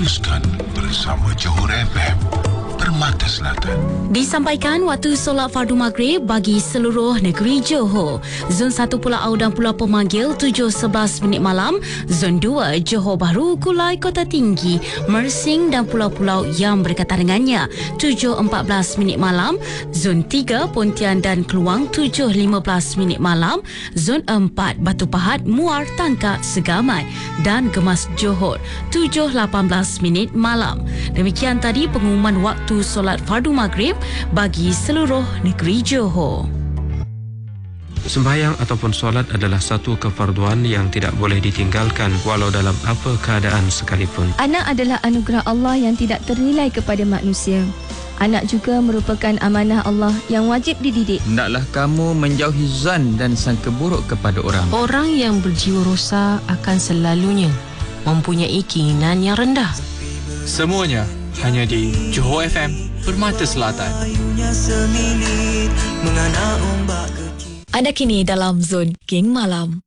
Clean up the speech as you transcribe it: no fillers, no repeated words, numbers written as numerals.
Teruskan bersama Johor FM, Permata Selatan. Disampaikan waktu solat fardu maghrib bagi seluruh negeri Johor. Zon 1 Pulau dan Pulau Pemanggil 7.11 minit malam. Zon 2 Johor Bahru, Kulai, Kota Tinggi, Mersing dan pulau-pulau yang berdekatan dengannya 7.14 minit malam. Zon 3 Pontian dan Keluang 7.15 minit malam. Zon 4 Batu Pahat, Muar, Tangkak, Segamai dan Gemas Johor 7.18 minit malam. Demikian tadi pengumuman waktu solat fardu maghrib bagi seluruh negeri Johor. Sembahyang ataupun solat adalah satu kefarduan yang tidak boleh ditinggalkan walau dalam apa keadaan sekalipun. Anak adalah anugerah Allah yang tidak ternilai kepada manusia. Anak juga merupakan amanah Allah yang wajib dididik. Hendaklah kamu menjauhi zan dan sangka buruk kepada orang. Orang yang berjiwa rosak akan selalunya mempunyai keinginan yang rendah. Semuanya hanya di Johor FM, Permata Selatan. Anda kini dalam Zon King Malam.